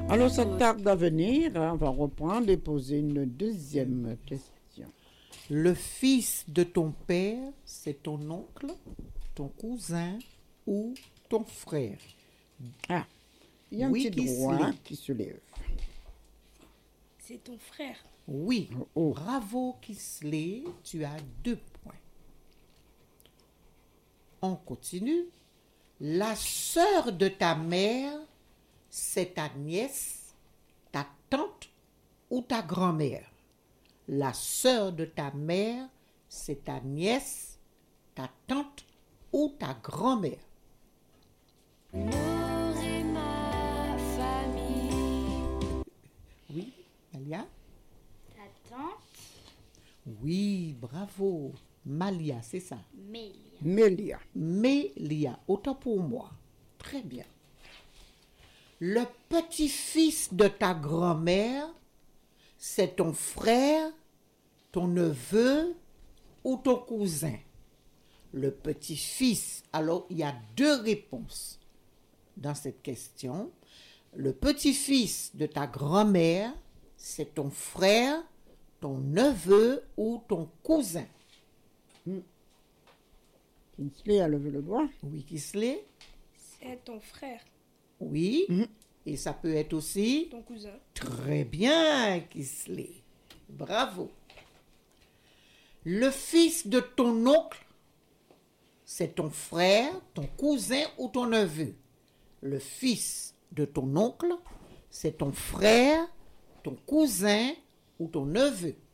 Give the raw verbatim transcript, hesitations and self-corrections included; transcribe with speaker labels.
Speaker 1: Alors, ça tarde à venir. hein, On va reprendre et poser une deuxième question.
Speaker 2: Le fils de ton père, c'est ton oncle, ton cousin ou ton frère.
Speaker 1: Ah, il y a un
Speaker 2: Oui,
Speaker 1: petit
Speaker 2: qui se
Speaker 1: droit
Speaker 2: lève.
Speaker 1: qui se lève.
Speaker 3: C'est ton frère.
Speaker 2: Oui,
Speaker 1: Oh.
Speaker 2: bravo Kisley, tu as deux points. On continue. La sœur de ta mère, c'est ta nièce, ta tante ou ta grand-mère. La sœur de ta mère, c'est ta nièce, ta tante ou ta grand-mère.
Speaker 3: J'aurai ma famille.
Speaker 2: Oui, Malia?
Speaker 3: Ta tante,
Speaker 2: Oui, bravo. Malia, c'est ça.
Speaker 3: Mélia.
Speaker 1: Mélia.
Speaker 2: Mélia, autant pour moi. Très bien. Le petit-fils de ta grand-mère, c'est ton frère, ton neveu ou ton cousin. Le petit-fils, alors il y a deux réponses dans cette question. Le petit-fils de ta grand-mère, c'est ton frère, ton neveu ou ton cousin.
Speaker 1: Kinsley a levé le doigt.
Speaker 2: Oui, Kisley?
Speaker 3: C'est ton frère,
Speaker 2: Oui.
Speaker 1: Mhm.
Speaker 2: Et ça peut être aussi...
Speaker 3: ton cousin.
Speaker 2: Très bien, Kisley. Bravo. Le fils de ton oncle, c'est ton frère, ton cousin ou ton neveu. Le fils de ton oncle, c'est ton frère, ton cousin ou ton neveu.